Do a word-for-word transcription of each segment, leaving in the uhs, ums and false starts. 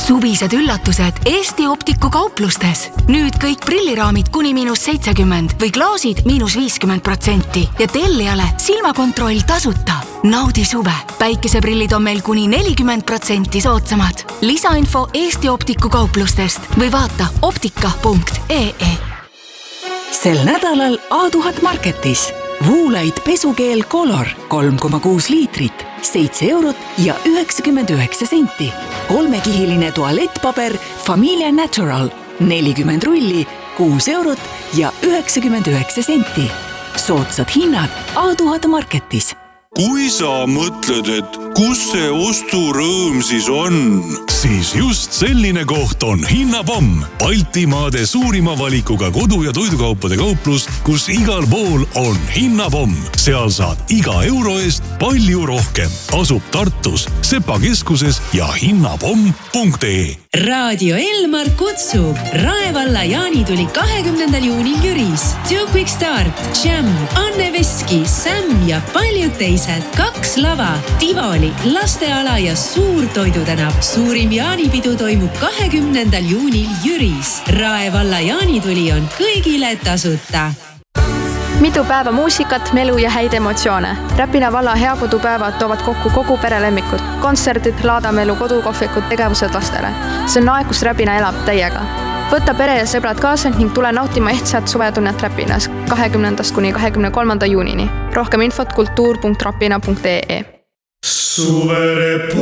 Suvised üllatused Eesti Optiku kauplustes. Nüüd kõik prilliraamid kuni miinus seitsekümmend või klaasid miinus viiskümmend protsenti ja tellijale silmakontroll tasuta. Naudi suve. Päikeseprillid on meil kuni nelikümmend protsenti soodsamad. Lisainfo Eesti Optiku kauplustest või vaata optika punkt ee. Sel nädalal A tuhat Marketis. Woolite pesukeel Color kolm koma kuus liitrit, seitse eurot ja üheksakümmend üheksa senti. Kolmekihiline tualettpaber Familia Natural nelikümmend rulli, kuus eurot ja üheksakümmend üheksa senti. Soodsad hinnad A tuhat Marketis. Kui sa mõtled, et kus see osturõõm siis on, siis just selline koht on Hinnapomm. Baltimaade suurima valikuga kodu- ja toidukaupade kauplus, kus igal pool on Hinnapomm. Seal saad iga euro eest palju rohkem. Asub Tartus, Sepa keskuses ja hinnapomm punkt ee. Raadio Elmar kutsub. Raevalla jaanituli kahekümnendal juunil Jüris. Two Quick Start, Jam, Anne Veski, Sam ja paljud teised. Kaks lava, Tivoli, lasteala ja suur toidutänav. Suurim jaanipidu toimub kahekümnendal juunil Jüris. Raevalla jaanituli on kõigile tasuta. Mitu päeva muusikat, melu ja häid emotsioone. Räpina valla heakodupäevad toovad kokku kogu perelemmikud. Kontserdid, laadamelu, kodukohvikud, tegevused lastele. See on aeg, kus Räpina elab täiega. Võta pere ja sõbrad kaasa ning tule nautima ehtsat suvetunnet Räpinas kahekümnendast kuni kahekümne kolmanda juunini. Rohkem infot kultuur punkt rapina punkt ee. Suvereporter.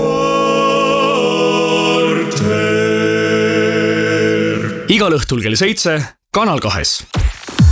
Igal õhtul kell seitse Kanal kahes.